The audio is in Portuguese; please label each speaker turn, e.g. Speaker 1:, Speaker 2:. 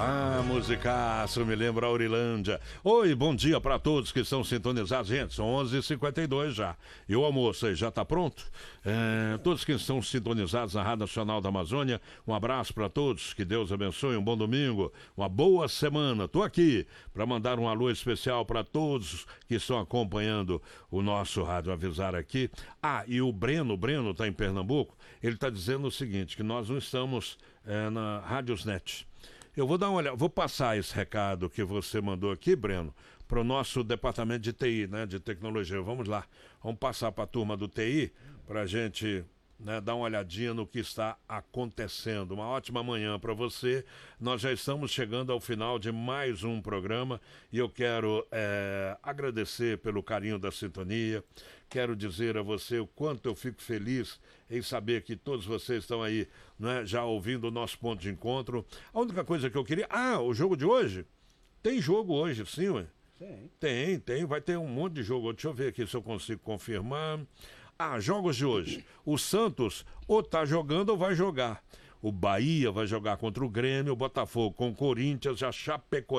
Speaker 1: Ah, musicaço, me lembra a Aurilândia. Oi, bom dia para todos que estão sintonizados. Gente, são 11h52 já. E o almoço aí, já tá pronto? Todos que estão sintonizados na Rádio Nacional da Amazônia, um abraço para todos. Que Deus abençoe, um bom domingo, uma boa semana. Tô aqui para mandar um alô especial para todos que estão acompanhando o nosso rádio. Avisar aqui. Ah, e o Breno tá em Pernambuco. Ele tá dizendo o seguinte, que nós não estamos na Rádiosnet. Eu vou dar uma olhada, vou passar esse recado que você mandou aqui, Breno, para o nosso departamento de TI, né, de tecnologia. Vamos lá, vamos passar para a turma do TI, para a gente, né, dar uma olhadinha no que está acontecendo. Uma ótima manhã para você. Nós já estamos chegando ao final de mais um programa e eu quero agradecer pelo carinho da sintonia. Quero dizer a você o quanto eu fico feliz em saber que todos vocês estão aí, né, já ouvindo o nosso ponto de encontro. A única coisa que eu queria... Ah, o jogo de hoje? Tem jogo hoje, sim, ué? Tem. Vai ter um monte de jogo. Deixa eu ver aqui se eu consigo confirmar. Ah, jogos de hoje. O Santos ou tá jogando ou vai jogar. O Bahia vai jogar contra o Grêmio, o Botafogo com o Corinthians, a Chapecoense